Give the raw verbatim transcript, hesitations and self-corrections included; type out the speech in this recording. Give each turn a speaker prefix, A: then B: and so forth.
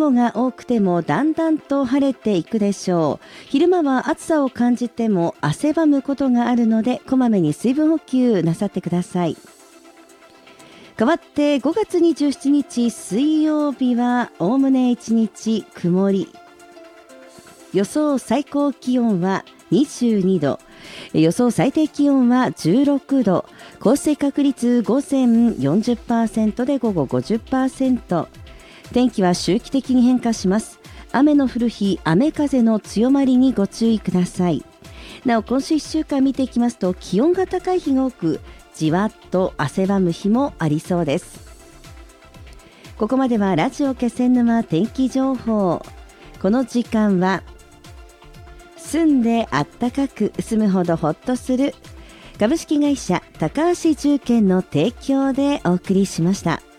A: 雲が多くてもだんだんと晴れていくでしょう。昼間は暑さを感じても汗ばむことがあるので、こまめに水分補給なさってください。変わってごがつにじゅうしちにち水曜日はおおむねいちにち曇り。予想最高気温はにじゅうにど、予想最低気温はじゅうろくど、降水確率午前 よんじゅっパーセント で午後 ごじゅっパーセント。 天気は周期的に変化します。雨の降る日、雨風の強まりにご注意ください。なお今週いっしゅうかん見ていきますと、気温が高い日が多く、じわっと汗ばむ日もありそうです。ここまではラジオ気仙沼天気情報。この時間は住んであったかく住むほどほっとする株式会社高橋住建の提供でお送りしました。